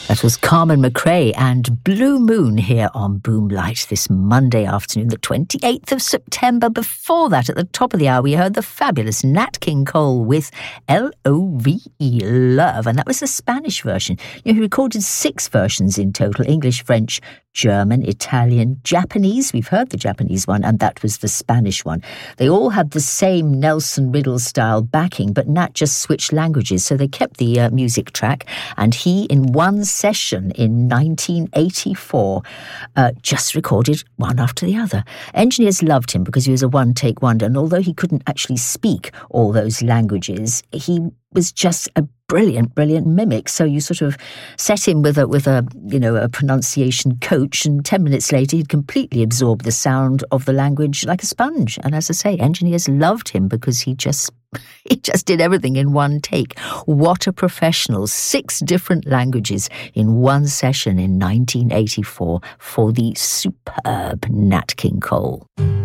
That was Carmen McRae and Blue Moon here on Boomlight this Monday afternoon, the 28th of September. Before that, at the top of the hour, we heard the fabulous Nat King Cole with L-O-V-E, Love, and that was the Spanish version. You know, he recorded 6 versions in total: English, French, German, Italian, Japanese. We've heard the Japanese one, and that was the Spanish one. They all had the same Nelson Riddle style backing, but Nat just switched languages, so they kept the music track, and he, in one session in 1984, just recorded one after the other. Engineers loved him because he was a one-take wonder, and although he couldn't actually speak all those languages, he was just a brilliant mimic. So you sort of set him with a pronunciation coach, and 10 minutes later he'd completely absorbed the sound of the language like a sponge. And as I say, engineers loved him because he just did everything in one take. What a professional. 6 different languages in one session in 1984 for the superb Nat King Cole.